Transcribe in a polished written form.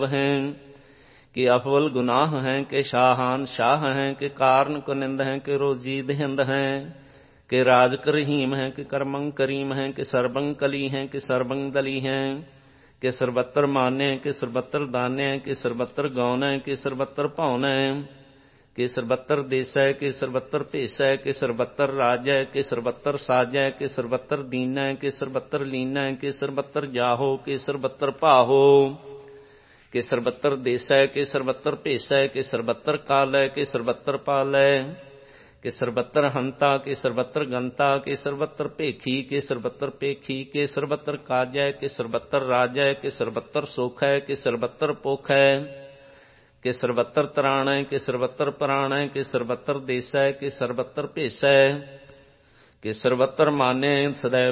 हैं कि अफवल गुनाह हैं कि शाहान शाह हैं कि कारण कुनिंद हैं कि रोजी दहिंद हैं कि राज करहीम हैं कि करमंग करीम हैं कि सरबंग कली हैं कि सरबंग दली हैं कि सरबत्तर माने कि सरबत्तर दाने कि सरबत्तर गौन कि सरबत्तर भौन कि सरबत्तर देसै कि सरबत्तर भेसै कि सरबत्तर राजै कि सरबत्तर साजै कि सरबत्तर दीनै कि सरबत्तर लीनै कि सरबत्तर जाहो कि सरबत्तर भाहो कि सरबत्तर देसै कि सरबत्तर भेसै कि सरबत्तर कालै कि सरबत्तर पालै कि सरबत्तर हंता कि सरबत्तर गंता कि सरबत्तर भेखी कि सरबत्तर पेखी कि सरबत्तर काजै कि सरबत्तर राजै कि सरबत्तर सोखै कि सरबत्तर पोखै कि सरबत्तर तराणै कि सरबत्तर पराणै कि सरबत्तर देसै कि सरबत्तर भेसै कि सरबत्तर माने सदैव